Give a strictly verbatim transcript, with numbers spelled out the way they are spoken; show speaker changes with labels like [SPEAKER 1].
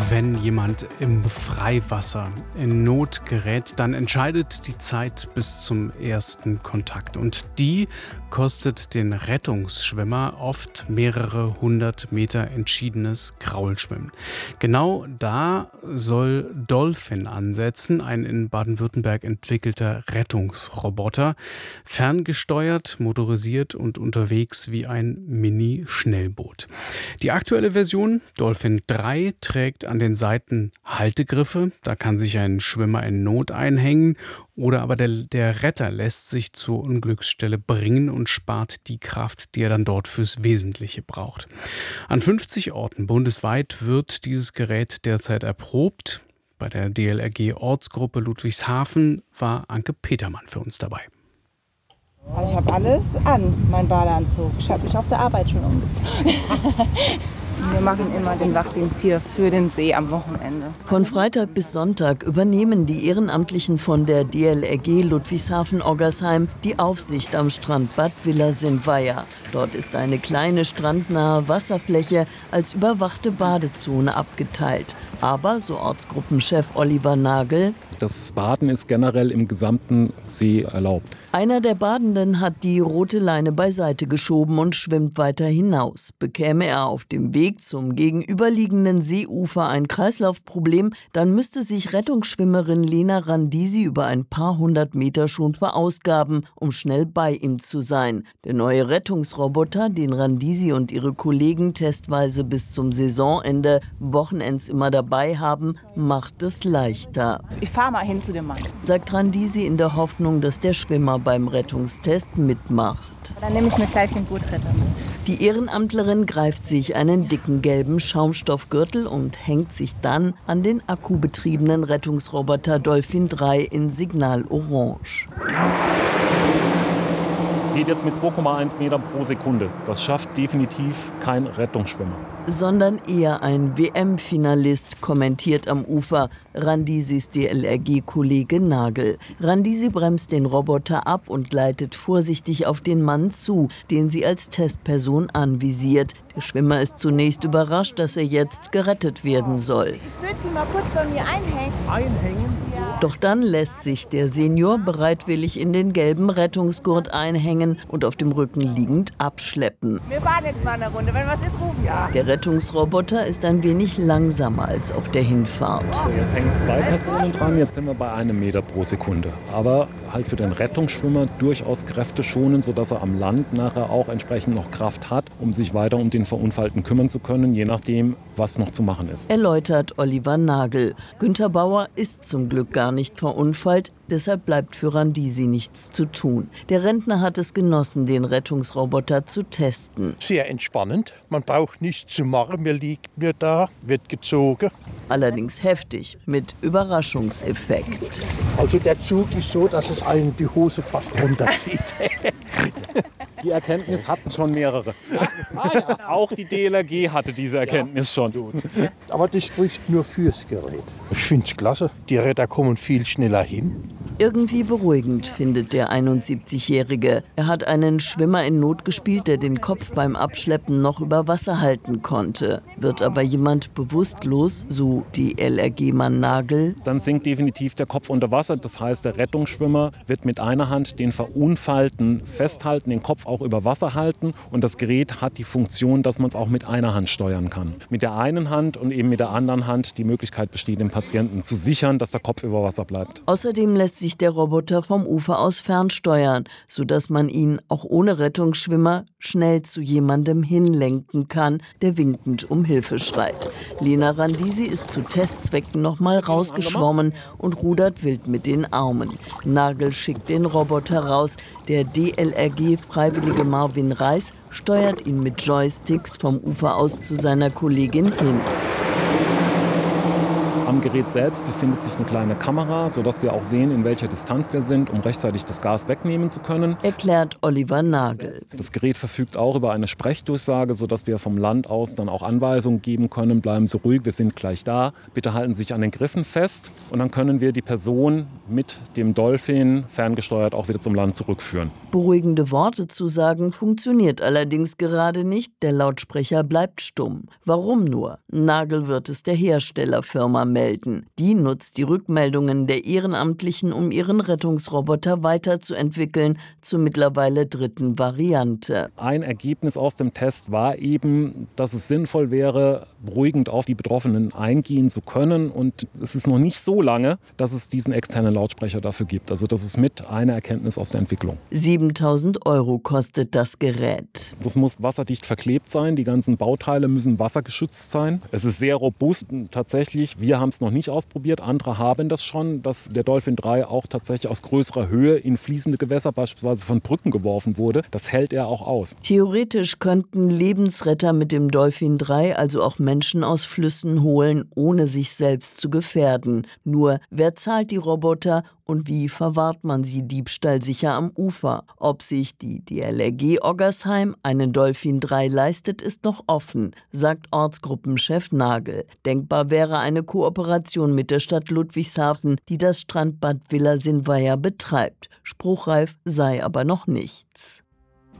[SPEAKER 1] Wenn jemand im Freiwasser in Not gerät, dann entscheidet die Zeit bis zum ersten Kontakt. Und die kostet den Rettungsschwimmer oft mehrere hundert Meter entschiedenes Kraulschwimmen. Genau da soll Dolphin ansetzen, ein in Baden-Württemberg entwickelter Rettungsroboter, ferngesteuert, motorisiert und unterwegs wie ein Mini-Schnellboot. Die aktuelle Version, Dolphin drei, trägt an den Seiten Haltegriffe. Da kann sich ein Schwimmer in Not einhängen oder aber der, der Retter lässt sich zur Unglücksstelle bringen und spart die Kraft, die er dann dort fürs Wesentliche braucht. An fünfzig Orten bundesweit wird dieses Gerät derzeit erprobt. Bei der D L R G-Ortsgruppe Ludwigshafen war Anke Petermann für uns dabei.
[SPEAKER 2] Ich habe alles an, mein Badeanzug. Ich habe mich auf der Arbeit schon umgezogen. Wir machen immer den Wachdienst hier für den See am Wochenende.
[SPEAKER 3] Von Freitag bis Sonntag übernehmen die Ehrenamtlichen von der D L R G Ludwigshafen-Oggersheim die Aufsicht am Strand Bad Villa-Sindweier. Dort ist eine kleine strandnahe Wasserfläche als überwachte Badezone abgeteilt. Aber, so Ortsgruppenchef Oliver Nagel,
[SPEAKER 4] das Baden ist generell im gesamten See erlaubt.
[SPEAKER 3] Einer der Badenden hat die rote Leine beiseite geschoben und schwimmt weiter hinaus. Bekäme er auf dem Weg zum gegenüberliegenden Seeufer ein Kreislaufproblem, dann müsste sich Rettungsschwimmerin Lena Randisi über ein paar hundert Meter schon verausgaben, um schnell bei ihm zu sein. Der neue Rettungsroboter, den Randisi und ihre Kollegen testweise bis zum Saisonende Wochenends immer dabei haben, macht es leichter.
[SPEAKER 2] Ich fahre mal hin zu dem Mann,
[SPEAKER 3] sagt Randisi in der Hoffnung, dass der Schwimmer beim Rettungstest mitmacht.
[SPEAKER 2] Dann nehme ich mir gleich den Bootretter mit.
[SPEAKER 3] Die Ehrenamtlerin greift sich einen dicken gelben Schaumstoffgürtel und hängt sich dann an den akkubetriebenen Rettungsroboter Dolphin drei in Signal Orange.
[SPEAKER 4] Es geht jetzt mit zwei Komma eins Metern pro Sekunde. Das schafft definitiv kein Rettungsschwimmer.
[SPEAKER 3] Sondern eher ein W M-Finalist, kommentiert am Ufer Randisis D L R G-Kollege Nagel. Randisi bremst den Roboter ab und gleitet vorsichtig auf den Mann zu, den sie als Testperson anvisiert. Der Schwimmer ist zunächst überrascht, dass er jetzt gerettet werden soll.
[SPEAKER 2] Ich würde Sie mal kurz bei mir einhängen.
[SPEAKER 4] Einhängen?
[SPEAKER 2] Ja.
[SPEAKER 3] Doch dann lässt sich der Senior bereitwillig in den gelben Rettungsgurt einhängen und auf dem Rücken liegend abschleppen.
[SPEAKER 2] Wir fahren jetzt mal eine Runde. Wenn was ist, rufen ja.
[SPEAKER 3] Der Rettungsroboter ist ein wenig langsamer als auf der Hinfahrt.
[SPEAKER 4] So, jetzt hängen zwei Personen dran, jetzt sind wir bei einem Meter pro Sekunde. Aber halt für den Rettungsschwimmer durchaus kräfteschonend, sodass er am Land nachher auch entsprechend noch Kraft hat, um sich weiter um den Verunfallten kümmern zu können, je nachdem, was noch zu machen ist.
[SPEAKER 3] Erläutert Oliver Nagel. Günter Bauer ist zum Glück gar nicht verunfallt, deshalb bleibt für Randisi nichts zu tun. Der Rentner hat es genossen, den Rettungsroboter zu testen.
[SPEAKER 5] Sehr entspannend, man braucht nichts zu machen, mir liegt mir da, wird gezogen.
[SPEAKER 3] Allerdings heftig, mit Überraschungseffekt.
[SPEAKER 5] Also der Zug ist so, dass es einen die Hose fast runterzieht.
[SPEAKER 4] Die Erkenntnis hatten schon mehrere. Ah, ja. Auch die D L R G hatte diese Erkenntnis schon.
[SPEAKER 5] Aber das spricht nur fürs Gerät. Ich finde es klasse, die Retter kommen viel schneller hin.
[SPEAKER 3] Irgendwie beruhigend, findet der einundsiebzigjährige. Er hat einen Schwimmer in Not gespielt, der den Kopf beim Abschleppen noch über Wasser halten konnte. Wird aber jemand bewusstlos, so D L R G-Mann Nagel,
[SPEAKER 4] dann sinkt definitiv der Kopf unter Wasser. Das heißt, der Rettungsschwimmer wird mit einer Hand den Verunfallten festhalten, den Kopf auch über Wasser halten. Und das Gerät hat die Funktion, dass man es auch mit einer Hand steuern kann. Mit der einen Hand und eben mit der anderen Hand die Möglichkeit besteht, den Patienten zu sichern, dass der Kopf über Wasser bleibt.
[SPEAKER 3] Außerdem lässt sich der Roboter vom Ufer aus fernsteuern, sodass man ihn auch ohne Rettungsschwimmer schnell zu jemandem hinlenken kann, der winkend um Hilfe schreit. Lena Randisi ist zu Testzwecken nochmal rausgeschwommen und rudert wild mit den Armen. Nagel schickt den Roboter raus. Der D L R G-Freiwillige Marvin Reis steuert ihn mit Joysticks vom Ufer aus zu seiner Kollegin hin.
[SPEAKER 4] Am Am Gerät selbst befindet sich eine kleine Kamera, sodass wir auch sehen, in welcher Distanz wir sind, um rechtzeitig das Gas wegnehmen zu können.
[SPEAKER 3] Erklärt Oliver Nagel.
[SPEAKER 4] Das Gerät verfügt auch über eine Sprechdurchsage, sodass wir vom Land aus dann auch Anweisungen geben können. Bleiben Sie ruhig, wir sind gleich da. Bitte halten Sie sich an den Griffen fest. Und dann können wir die Person mit dem Dolphin ferngesteuert auch wieder zum Land zurückführen.
[SPEAKER 3] Beruhigende Worte zu sagen funktioniert allerdings gerade nicht. Der Lautsprecher bleibt stumm. Warum nur? Nagel wird es der Herstellerfirma melden. Die nutzt die Rückmeldungen der Ehrenamtlichen, um ihren Rettungsroboter weiterzuentwickeln zur mittlerweile dritten Variante.
[SPEAKER 4] Ein Ergebnis aus dem Test war eben, dass es sinnvoll wäre, beruhigend auf die Betroffenen eingehen zu können. Und es ist noch nicht so lange, dass es diesen externen Lautsprecher dafür gibt. Also das ist mit einer Erkenntnis aus der Entwicklung.
[SPEAKER 3] siebentausend Euro kostet das Gerät.
[SPEAKER 4] Das muss wasserdicht verklebt sein. Die ganzen Bauteile müssen wassergeschützt sein. Es ist sehr robust. Tatsächlich, wir haben es noch nicht ausprobiert. Andere haben das schon, dass der Dolphin drei auch tatsächlich aus größerer Höhe in fließende Gewässer, beispielsweise von Brücken, geworfen wurde. Das hält er auch aus.
[SPEAKER 3] Theoretisch könnten Lebensretter mit dem Dolphin drei also auch Menschen aus Flüssen holen, ohne sich selbst zu gefährden. Nur, wer zahlt die Roboter und wie verwahrt man sie diebstahlsicher am Ufer? Ob sich die D L R G Oggersheim einen Dolphin drei leistet, ist noch offen, sagt Ortsgruppenchef Nagel. Denkbar wäre eine Kooperation mit der Stadt Ludwigshafen, die das Strandbad Villa Sinweier betreibt. Spruchreif sei aber noch nichts.